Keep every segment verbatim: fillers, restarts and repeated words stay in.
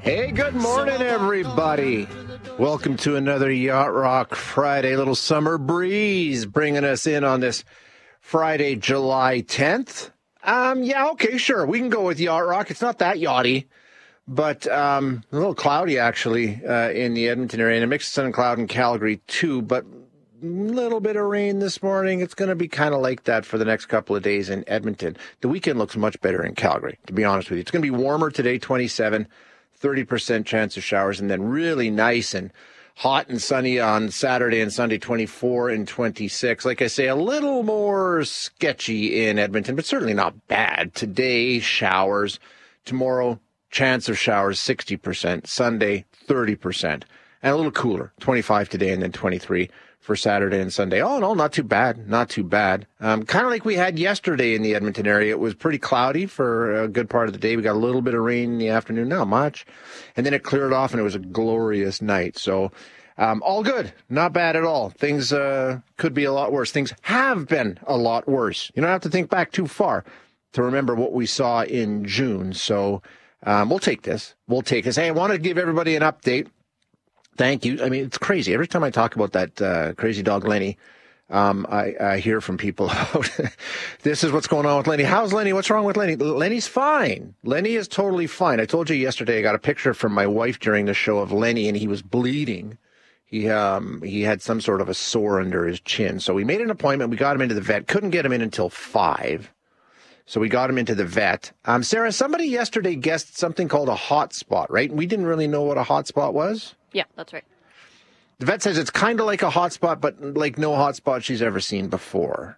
Hey, good morning, everybody. Welcome to another Yacht Rock Friday. Little summer breeze bringing us in on this Friday, July tenth. Um, yeah, okay, sure. We can go with Yacht Rock. It's not that yachty, but um, a little cloudy, actually, uh, in the Edmonton area. And a mix of sun and cloud in Calgary, too, but a little bit of rain this morning. It's going to be kind of like that for the next couple of days in Edmonton. The weekend looks much better in Calgary, to be honest with you. It's going to be warmer today, twenty-seven, thirty percent chance of showers, and then really nice and hot and sunny on Saturday and Sunday, twenty-four and twenty-six. Like I say, a little more sketchy in Edmonton, but certainly not bad. Today, showers. Tomorrow, chance of showers, sixty percent. Sunday, thirty percent. And a little cooler, twenty-five today and then twenty-three for Saturday and Sunday. Oh, no, not too bad. Not too bad. Um, kind of like we had yesterday in the Edmonton area. It was pretty cloudy for a good part of the day. We got a little bit of rain in the afternoon, not much. And then it cleared off, and it was a glorious night. So um, all good. Not bad at all. Things uh, could be a lot worse. Things have been a lot worse. You don't have to think back too far to remember what we saw in June. So um, we'll take this. We'll take this. Hey, I want to give everybody an update. Thank you. I mean, it's crazy. Every time I talk about that uh, crazy dog, Lenny, um, I, I hear from people about this is what's going on with Lenny. How's Lenny? What's wrong with Lenny? Lenny's fine. Lenny is totally fine. I told you yesterday I got a picture from my wife during the show of Lenny, and he was bleeding. He um he had some sort of a sore under his chin. So we made an appointment. We got him into the vet. Couldn't get him in until five. So we got him into the vet. Um, Sarah, somebody yesterday guessed something called a hot spot, right? We didn't really know what a hot spot was. Yeah, that's right. The vet says it's kind of like a hot spot, but like no hot spot she's ever seen before.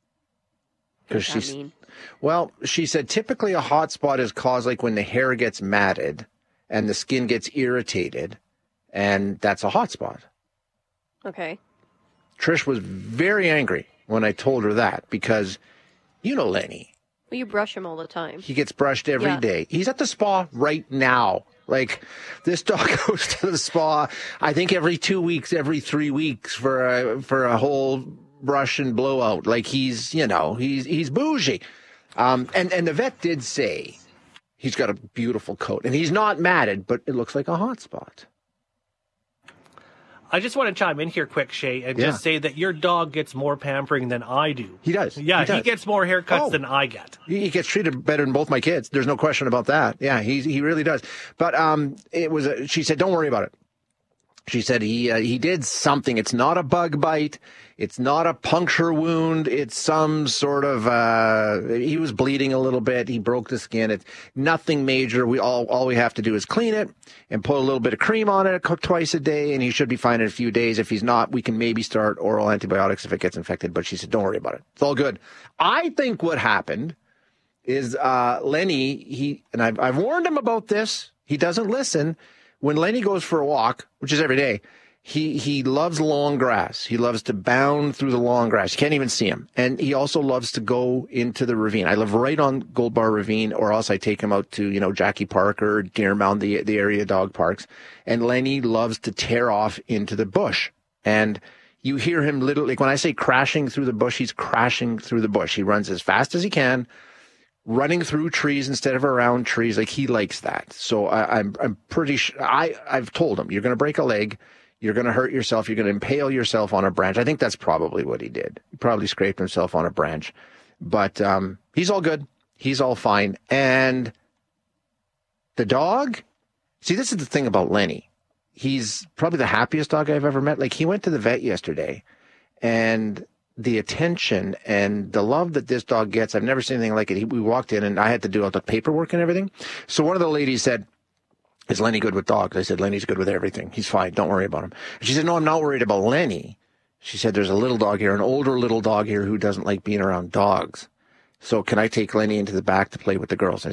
What does that mean? Well, she said typically a hot spot is caused like when the hair gets matted and the skin gets irritated, and that's a hot spot. Okay. Trish was very angry when I told her that because, you know, Lenny. Well, you brush him all the time. He gets brushed every Yeah. day. He's at the spa right now. Like, this dog goes to the spa, I think every two weeks, every three weeks for a, for a whole brush and blowout. Like, he's, you know, he's he's bougie. Um, and, and the vet did say he's got a beautiful coat. And he's not matted, but it looks like a hot spot. I just want to chime in here quick, Shay, and Yeah. just say that your dog gets more pampering than I do. He does. Yeah, he, does. he gets more haircuts Oh. than I get. He gets treated better than both my kids. There's no question about that. Yeah, he he really does. But um, it was. A, she said, "Don't worry about it." She said he uh, he did something. It's not a bug bite. It's not a puncture wound. It's some sort of. Uh, he was bleeding a little bit. He broke the skin. It's nothing major. We all all we have to do is clean it and put a little bit of cream on it, cook twice a day, and he should be fine in a few days. If he's not, we can maybe start oral antibiotics if it gets infected. But she said, "Don't worry about it. It's all good." I think what happened is uh, Lenny. He and I've I've warned him about this. He doesn't listen. When Lenny goes for a walk, which is every day, he he loves long grass. He loves to bound through the long grass. You can't even see him. And he also loves to go into the ravine. I live right on Gold Bar Ravine, or else I take him out to, you know, Jackie Park or Deer Mound, the, the area dog parks. And Lenny loves to tear off into the bush. And you hear him literally, like when I say crashing through the bush, he's crashing through the bush. He runs as fast as he can, running through trees instead of around trees. Like, he likes that. So I, I'm I'm pretty sure. I I've told him, you're going to break a leg, you're going to hurt yourself, you're going to impale yourself on a branch. I think that's probably what he did. He probably scraped himself on a branch, but um, he's all good. He's all fine. And the dog. See, this is the thing about Lenny. He's probably the happiest dog I've ever met. Like, he went to the vet yesterday, and the attention and the love that this dog gets, I've never seen anything like it. He, we walked in, and I had to do all the paperwork and everything. So one of the ladies said, "Is Lenny good with dogs?" I said, "Lenny's good with everything. He's fine. Don't worry about him." And she said, "No, I'm not worried about Lenny." She said, "There's a little dog here, an older little dog here who doesn't like being around dogs. So can I take Lenny into the back to play with the girls?"